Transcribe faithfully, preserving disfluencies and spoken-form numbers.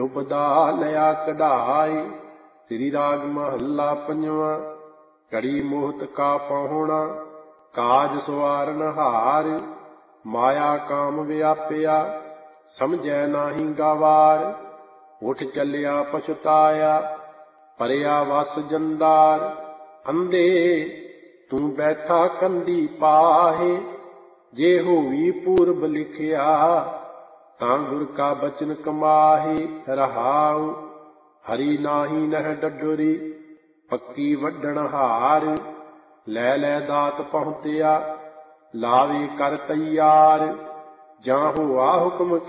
ਬਦਾ ਲਿਆ ਕਢਾਈ। ਸ੍ਰੀ ਰਾਗ ਮਹੱਲਾ ਪੰਜਵਾਂ। ਘੜੀ ਮੋਹਤ ਕਾ ਪਾਹੁਣਾ, ਕਾਜ ਸਵਾਰਨ ਹਾਰ। ਮਾਇਆ ਕਾਮ ਵਿਆਪਿਆ, ਸਮਝੈ ਨਾਹੀ ਗਵਾਰ। ਉੱਠ ਚੱਲਿਆ ਪਛਤਾਇਆ, ਭਰਿਆ ਵਸ ਜੰਦਾਰ। ਅੰਧੇ ਤੂੰ ਬੈਠਾ ਕੰਧੀ ਪਾਹੇ, ਜੇ ਹੋਵੀ ਪੂਰਬ ਲਿਖਿਆ, ਤਾਂ ਗੁਰ ਕਾ ਬਚਨ ਕਮਾਹੇ। ਰਹਾਉ ਹਰੀ ਨਾਹੀ ਨਹਿ ਡਡੋਰੀ, ਪੱਕੀ ਵੱਢਣ ਹਾਰ। ਲੈ ਲੈ ਦਾਤ ਪਹੁੰਚਿਆ, ਲਾਵੇ ਕਰ ਤੈਆਰ। ਜਾਂ ਹੋਆ ਹੁਕਮ